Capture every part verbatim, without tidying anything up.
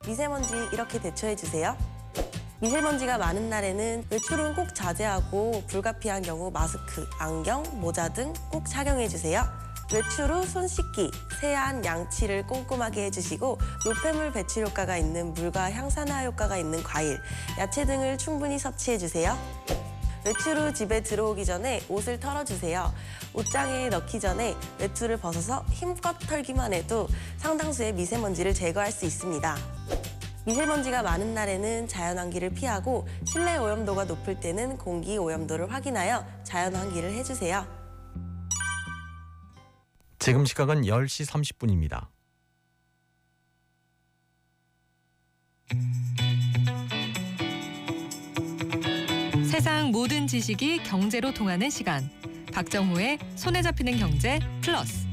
미세먼지 이렇게 대처해주세요. 미세먼지가 많은 날에는 외출은 꼭 자제하고 불가피한 경우 마스크, 안경, 모자 등 꼭 착용해주세요. 외출 후 손 씻기, 세안, 양치를 꼼꼼하게 해주시고 노폐물 배출 효과가 있는 물과 향산화 효과가 있는 과일, 야채 등을 충분히 섭취해주세요. 외출 후 집에 들어오기 전에 옷을 털어주세요. 옷장에 넣기 전에 외투를 벗어서 힘껏 털기만 해도 상당수의 미세먼지를 제거할 수 있습니다. 미세먼지가 많은 날에는 자연환기를 피하고 실내 오염도가 높을 때는 공기 오염도를 확인하여 자연환기를 해주세요. 지금 시각은 열 시 삼십 분입니다. 세상 모든 지식이 경제로 통하는 시간. 박정호의 손에 잡히는 경제 플러스.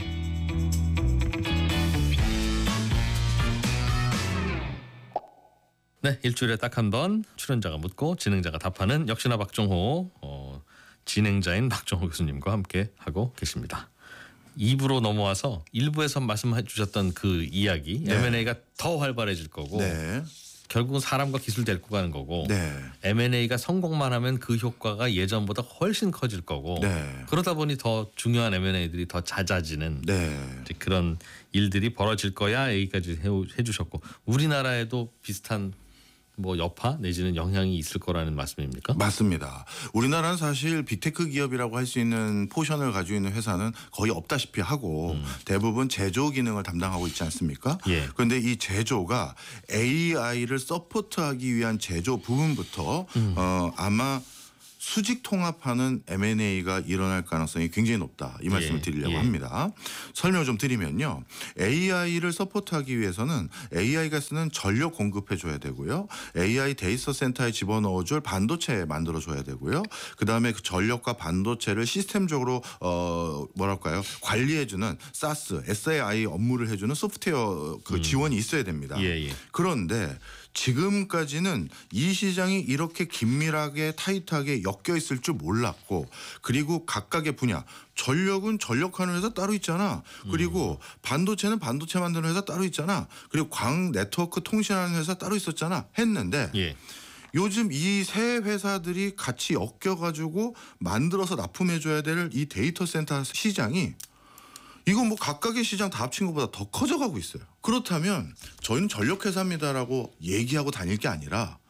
네, 일주일에 딱 한 번 출연자가 묻고 진행자가 답하는 역시나 박정호 어, 진행자인 박정호 교수님과 함께 하고 계십니다. 이 부로 넘어와서 일 부에서 말씀해 주셨던 그 이야기 네. 엠 앤 에이가 더 활발해질 거고 네. 결국은 사람과 기술 데리고 가는 거고 네. 엠 앤 에이가 성공만 하면 그 효과가 예전보다 훨씬 커질 거고 네. 그러다 보니 더 중요한 엠 앤 에이들이 더 잦아지는 네. 이제 그런 일들이 벌어질 거야 얘기까지 해- 해주셨고 우리나라에도 비슷한 뭐 여파 내지는 영향이 있을 거라는 말씀입니까? 맞습니다. 우리나라는 사실 빅테크 기업이라고 할 수 있는 포션을 가지고 있는 회사는 거의 없다시피 하고 음. 대부분 제조 기능을 담당하고 있지 않습니까? 예. 그런데 이 제조가 에이 아이를 서포트하기 위한 제조 부분부터 음. 어, 아마 수직 통합하는 엠 앤 에이가 일어날 가능성이 굉장히 높다. 이 말씀을 예, 드리려고 예. 합니다. 설명을 좀 드리면요. 에이 아이를 서포트하기 위해서는 에이 아이가 쓰는 전력 공급해 줘야 되고요. 에이 아이 데이터 센터에 집어넣어 줄 반도체 만들어 줘야 되고요. 그다음에 그 전력과 반도체를 시스템적으로 어 뭐랄까요? 관리해 주는 사스, 에스 에이 아이 업무를 해 주는 소프트웨어 그 지원이 있어야 됩니다. 예, 예. 그런데 지금까지는 이 시장이 이렇게 긴밀하게 타이트하게 엮여 있을 줄 몰랐고 그리고 각각의 분야 전력은 전력하는 회사 따로 있잖아. 그리고 반도체는 반도체 만드는 회사 따로 있잖아. 그리고 광 네트워크 통신하는 회사 따로 있었잖아. 했는데 예. 요즘 이 세 회사들이 같이 엮여가지고 만들어서 납품해줘야 될 이 데이터 센터 시장이 이건 뭐 각각의 시장 다 합친 것보다 더 커져가고 있어요. 그렇다면 저희는 전력회사입니다라고 얘기하고 다닐 게 아니라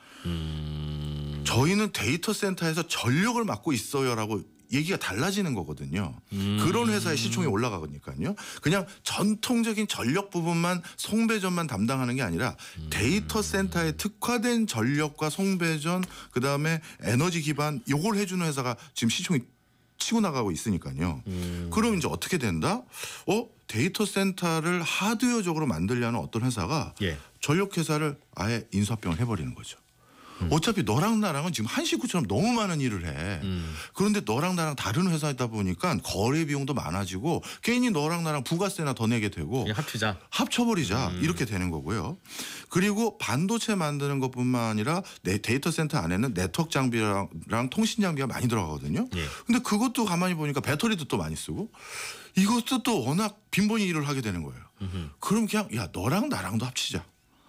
음. 저희는 데이터 센터에서 전력을 맡고 있어요라고 얘기가 달라지는 거거든요. 음. 그런 회사의 시총이 올라가니까요. 그냥 전통적인 전력 부분만 송배전만 담당하는 게 아니라 음. 데이터 센터에 특화된 전력과 송배전 그다음에 에너지 기반 요걸 해주는 회사가 지금 시총이 치고 나가고 있으니까요. 음. 그럼 이제 어떻게 된다? 어? 데이터 센터를 하드웨어적으로 만들려는 어떤 회사가 예. 전력회사를 아예 인수합병을 해버리는 거죠. 어차피 너랑 나랑은 지금 한 식구처럼 너무 많은 일을 해. 음. 그런데 너랑 나랑 다른 회사이다 보니까 거래 비용도 많아지고 괜히 너랑 나랑 부가세나 더 내게 되고 그냥 합치자. 합쳐버리자 음. 이렇게 되는 거고요. 그리고 반도체 만드는 것뿐만 아니라 내 데이터 센터 안에는 네트워크 장비랑 통신 장비가 많이 들어가거든요. 예. 근데 그것도 가만히 보니까 배터리도 또 많이 쓰고 이것도 또 워낙 빈번히 일을 하게 되는 거예요. 음흠. 그럼 그냥 야 너랑 나랑도 합치자.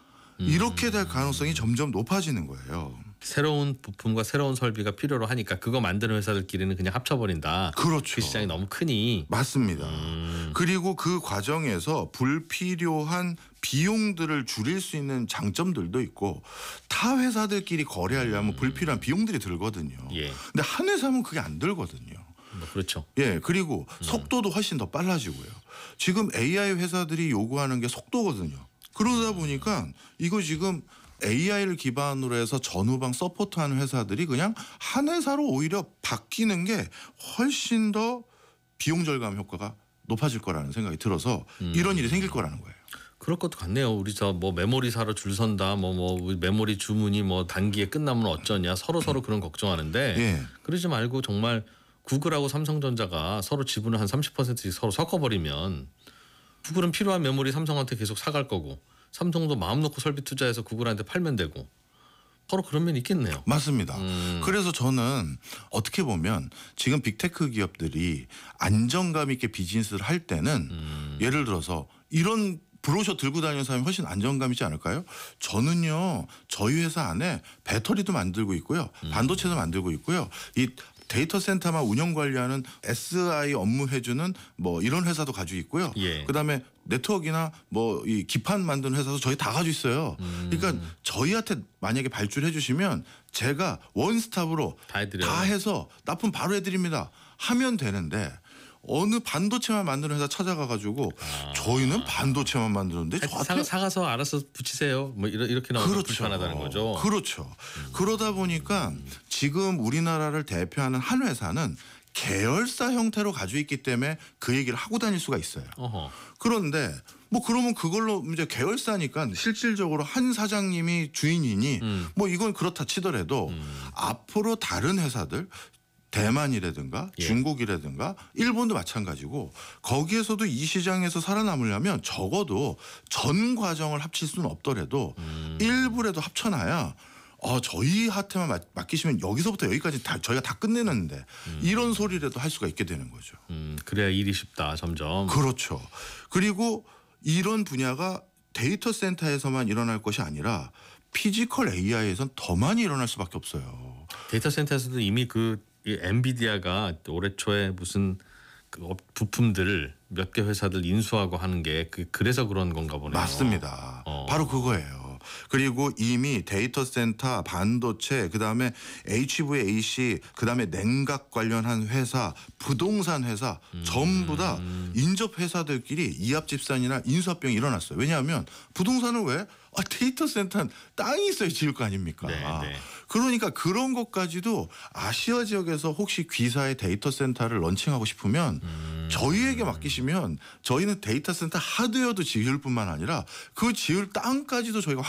이렇게 될 가능성이 점점 높아지는 거예요. 새로운 부품과 새로운 설비가 필요로 하니까 그거 만드는 회사들끼리는 그냥 합쳐버린다. 그렇죠. 그 시장이 너무 크니. 맞습니다. 음. 그리고 그 과정에서 불필요한 비용들을 줄일 수 있는 장점들도 있고 타 회사들끼리 거래하려면 불필요한 비용들이 들거든요. 예. 근데 한 회사면 그게 안 들거든요. 뭐 그렇죠. 예, 그리고 속도도 훨씬 더 빨라지고요. 지금 에이 아이 회사들이 요구하는 게 속도거든요. 그러다 보니까 이거 지금 에이 아이를 기반으로 해서 전후방 서포트하는 회사들이 그냥 한 회사로 오히려 바뀌는 게 훨씬 더 비용 절감 효과가 높아질 거라는 생각이 들어서 음. 이런 일이 생길 거라는 거예요. 그럴 것도 같네요. 우리 저 뭐 메모리 사러 줄 선다. 뭐 뭐 메모리 주문이 뭐 단기에 끝나면 어쩌냐. 서로 서로 그런 걱정하는데 예. 그러지 말고 정말 구글하고 삼성전자가 서로 지분을 한 삼십 퍼센트씩 서로 섞어버리면 구글은 필요한 메모리 삼성한테 계속 사갈 거고 삼성도 마음 놓고 설비 투자해서 구글한테 팔면 되고 서로 그런 면이 있겠네요. 맞습니다. 음. 그래서 저는 어떻게 보면 지금 빅테크 기업들이 안정감 있게 비즈니스를 할 때는 음. 예를 들어서 이런 브로셔 들고 다니는 사람이 훨씬 안정감 있지 않을까요? 저는요 저희 회사 안에 배터리도 만들고 있고요, 반도체도 만들고 있고요. 이 데이터 센터만 운영 관리하는 에스아이 업무 해주는 뭐 이런 회사도 가지고 있고요. 예. 그다음에 네트워크나 뭐 이 기판 만드는 회사도 저희 다 가지고 있어요. 음. 그러니까 저희한테 만약에 발주를 해주시면 제가 원스톱으로 다 해드려요. 다 해서 납품 바로 해드립니다. 하면 되는데 어느 반도체만 만드는 회사 찾아가가지고 아. 저희는 반도체만 만드는데 사, 저한테 사가서 알아서 붙이세요. 뭐 이렇게, 이렇게 나오면 그렇죠. 불편하다는 거죠. 그렇죠. 음. 그러다 보니까 지금 우리나라를 대표하는 한 회사는 계열사 형태로 가지고 있기 때문에 그 얘기를 하고 다닐 수가 있어요. 어허. 그런데 뭐 그러면 그걸로 이제 계열사니까 실질적으로 한 사장님이 주인이니 음. 뭐 이건 그렇다 치더라도 음. 앞으로 다른 회사들 대만이라든가 예. 중국이라든가 일본도 마찬가지고 거기에서도 이 시장에서 살아남으려면 적어도 전 과정을 합칠 수는 없더라도 음. 일부라도 합쳐놔야 어, 저희한테만 맡- 맡기시면 여기서부터 여기까지 다 저희가 다 끝내는데 이런 소리라도 할 수가 있게 되는 거죠. 음, 그래야 일이 쉽다 점점. 그렇죠. 그리고 이런 분야가 데이터 센터에서만 일어날 것이 아니라 피지컬 에이아이에선 더 많이 일어날 수밖에 없어요. 데이터 센터에서도 이미 그 이 엔비디아가 올해 초에 무슨 그 업- 부품들을 몇 개 회사들 인수하고 하는 게 그 그래서 그런 건가 보네요. 맞습니다. 어. 바로 그거예요. 그리고 이미 데이터 센터, 반도체, 그다음에 에이치브이에이씨, 그다음에 냉각 관련한 회사, 부동산 회사 음. 전부 다 인접 회사들끼리 이합집산이나 인수합병이 일어났어요. 왜냐하면 부동산은 왜? 아, 데이터 센터는 땅이 있어야 지을 거 아닙니까? 네, 네. 그러니까 그런 것까지도 아시아 지역에서 혹시 귀사의 데이터 센터를 런칭하고 싶으면 음. 저희에게 맡기시면 저희는 데이터 센터 하드웨어도 지을 뿐만 아니라 그 지을 땅까지도 저희가